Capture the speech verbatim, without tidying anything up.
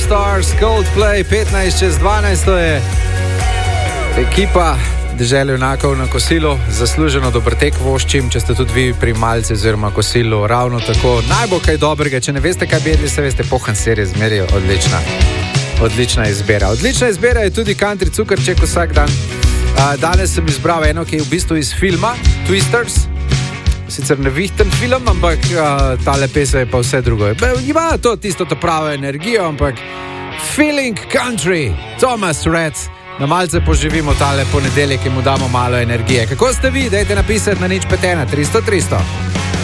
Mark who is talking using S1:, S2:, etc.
S1: Stars, Coldplay, petnajst čez dvanajst, to je ekipa Dežele junakov na kosilu. Zasluženo dober tek voščim, če ste tudi vi pri malce oziroma kosilu, ravno tako. Naj bo kaj dobrega, če ne veste, kaj bi jedli, se veste, pohan serije zmerijo, odlična. Odlična izbira. Odlična izbira je tudi country cukrček vsak dan. Danes sem izbral eno, ki je v bistvu iz filma Twisters. Sicer nevihten film, ampak uh, tale pesem je pa vse drugo. Ima to tisto to pravo energijo, ampak Feeling Country, Thomas Rhett. Na malce poživimo tale ponedeljek in mu damo malo energije. Kako ste vi? Dajte napisati na nič pet ena tristo tristo.